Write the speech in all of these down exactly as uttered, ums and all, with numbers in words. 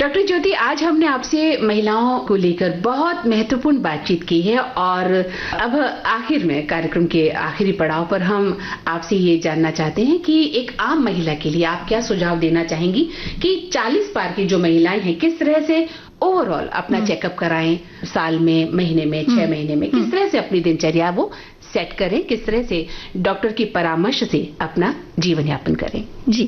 Doctor ज्योति, आज हमने आपसे महिलाओं को लेकर बहुत महत्वपूर्ण बातचीत की है और अब आखिर में, कार्यक्रम के आखिरी पड़ाव पर हम आपसे ये जानना चाहते हैं कि एक आम महिला के लिए आप क्या सुझाव देना चाहेंगी कि चालीस पार की जो महिलाएं हैं किस तरह से ओवरऑल अपना चेकअप कराएं, साल में, महीने में, छह महीने में, किस तरह से अपनी दिनचर्या वो सेट करें, किस तरह से डॉक्टर की परामर्श से अपना जीवन यापन करें? जी,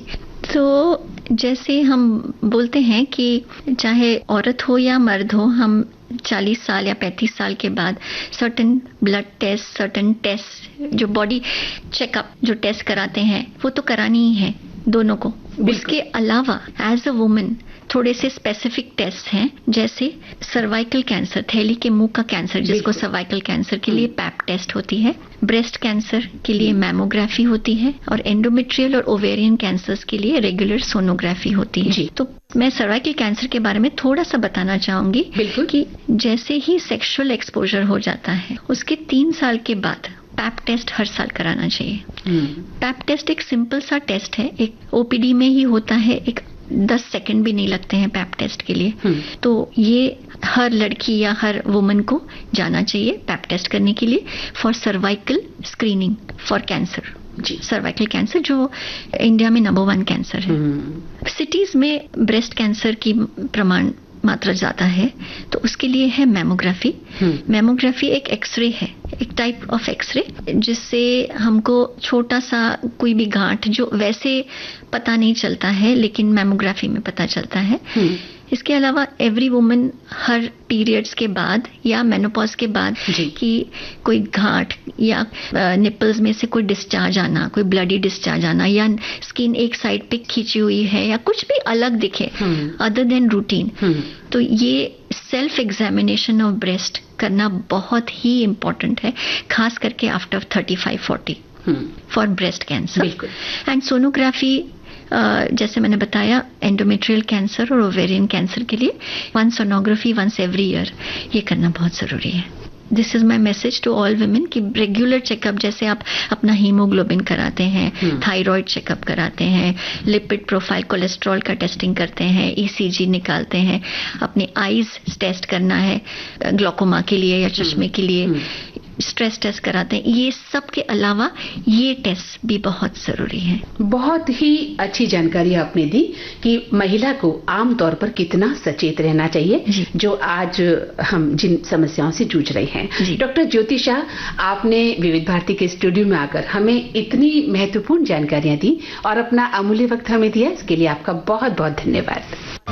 तो जैसे हम बोलते हैं कि चाहे औरत हो या मर्द हो, हम चालीस साल या पैंतीस साल के बाद certain blood test, certain test, जो बॉडी चेकअप जो टेस्ट कराते हैं वो तो करानी ही है दोनों को। उसके अलावा एज अ वुमन थोड़े से स्पेसिफिक टेस्ट हैं, जैसे सर्वाइकल कैंसर, थैली के मुंह का कैंसर जिसको सर्वाइकल कैंसर के लिए पैप टेस्ट होती है, ब्रेस्ट कैंसर के लिए मैमोग्राफी होती है और एंडोमेट्रियल और ओवेरियन कैंसर्स के लिए रेगुलर सोनोग्राफी होती है। तो मैं सर्वाइकल कैंसर के बारे में थोड़ा सा बताना चाहूंगी कि जैसे ही सेक्सुअल एक्सपोजर हो जाता है उसके तीन साल के बाद पैप टेस्ट हर साल कराना चाहिए। पैप टेस्ट एक सिंपल सा टेस्ट है, एक ओपीडी में ही होता है, एक दस सेकंड भी नहीं लगते हैं पैप टेस्ट के लिए। तो ये हर लड़की या हर वुमन को जाना चाहिए पैप टेस्ट करने के लिए for cervical screening for cancer. Ji, cervical cancer जो इंडिया में नंबर वन कैंसर है। सिटीज में ब्रेस्ट कैंसर की प्रमाण मात्रा ज्यादा है तो उसके लिए है मैमोग्राफी। मैमोग्राफी एक एक्सरे है, एक टाइप ऑफ एक्सरे, जिससे हमको छोटा सा कोई भी गांठ जो वैसे पता नहीं चलता है लेकिन मैमोग्राफी में पता चलता है। इसके अलावा एवरी वुमन हर पीरियड्स के बाद या मेनोपॉज के बाद कि कोई गांठ या निपल्स में से कोई डिस्चार्ज आना, कोई ब्लडी डिस्चार्ज आना या स्किन एक साइड पे खींची हुई है या कुछ भी अलग दिखे अदर देन रूटीन, तो ये सेल्फ एग्जामिनेशन ऑफ ब्रेस्ट करना बहुत ही इम्पोर्टेंट है, खास करके after thirty five forty for breast cancer. And sonography Uh, जैसे मैंने बताया एंडोमेट्रियल कैंसर और ओवेरियन कैंसर के लिए one sonography once every year ये करना बहुत जरूरी है। This is my message to all women कि रेगुलर चेकअप, जैसे आप अपना हीमोग्लोबिन कराते हैं, थायराइड चेकअप कराते हैं, लिपिड प्रोफाइल, कोलेस्ट्रॉल का टेस्टिंग करते हैं, ईसीजी निकालते हैं, अपने आईज टेस्ट करना है ग्लोकोमा के लिए या चश्मे के लिए, स्ट्रेस टेस्ट कराते हैं, ये सब के अलावा ये टेस्ट भी बहुत जरूरी है। बहुत ही अच्छी जानकारी आपने दी कि महिला को आम तौर पर कितना सचेत रहना चाहिए जो आज हम जिन समस्याओं से जूझ रहे हैं। डॉक्टर ज्योति शाह, आपने विविध भारती के स्टूडियो में आकर हमें इतनी महत्वपूर्ण जानकारियां दी और अपना अमूल्य वक्त हमें दिया, इसके लिए आपका बहुत बहुत धन्यवाद।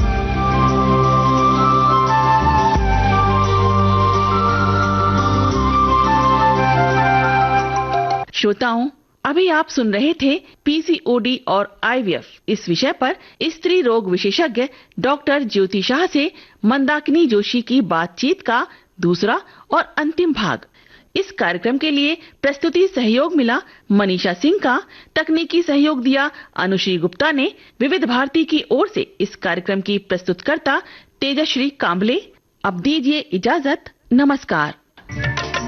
श्रोताओं, अभी आप सुन रहे थे पीसीओडी और आईवीएफ इस विषय पर स्त्री रोग विशेषज्ञ डॉक्टर ज्योति शाह से मंदाकिनी जोशी की बातचीत का दूसरा और अंतिम भाग। इस कार्यक्रम के लिए प्रस्तुति सहयोग मिला मनीषा सिंह का, तकनीकी सहयोग दिया अनुश्री गुप्ता ने। विविध भारती की ओर से इस कार्यक्रम की प्रस्तुतकर्ता तेजश्री कांबले। अब दीजिए इजाजत, नमस्कार।